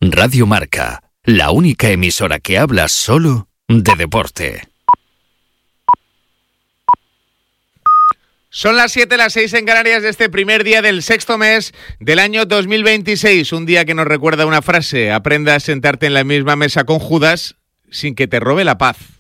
Radio Marca, la única emisora que habla solo de deporte. Son las 7, las 6 en Canarias de este primer día del sexto mes del año 2026. Un día que nos recuerda una frase: aprenda a sentarte en la misma mesa con Judas sin que te robe la paz.